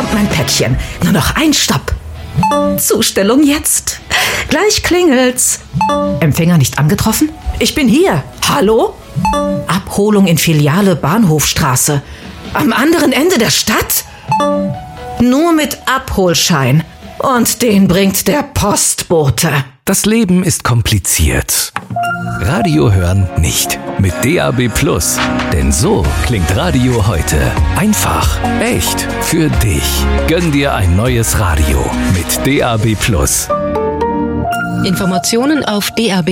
kommt mein Päckchen. Nur noch ein Stopp. Zustellung jetzt. Gleich klingelt's. Empfänger nicht angetroffen? Ich bin hier. Hallo? Abholung in Filiale Bahnhofstraße. Am anderen Ende der Stadt? Nur mit Abholschein. Und den bringt der Postbote. Das Leben ist kompliziert. Radio hören nicht. Mit DAB+. Denn so klingt Radio heute. Einfach, echt, für dich. Gönn dir ein neues Radio mit DAB+. Informationen auf DAB+.